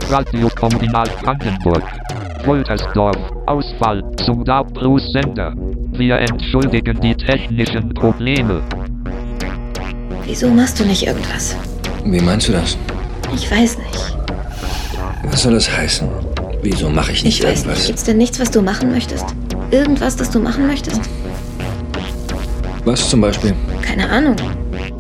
Radiokombinat Brandenburg. Woltersdorf. Ausfall zum DAB+-Sender. Wir entschuldigen die technischen Probleme. Wieso machst du nicht irgendwas? Wie meinst du das? Ich weiß nicht. Was soll das heißen? Wieso mache ich nicht Ich weiß irgendwas? nicht. Gibt's denn nichts, was du machen möchtest? Irgendwas, das du machen möchtest? Was zum Beispiel? Keine Ahnung.